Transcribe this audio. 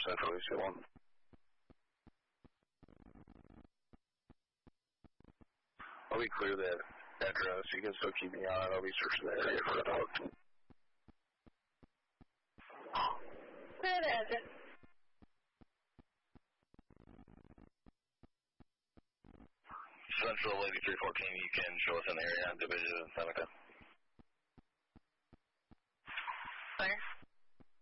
Central AC1. I'll be clear that address. You can still keep me on it. I'll be searching the area for a dog. Clear the address. Central Lady 314, you can show us in the area on Division Seneca.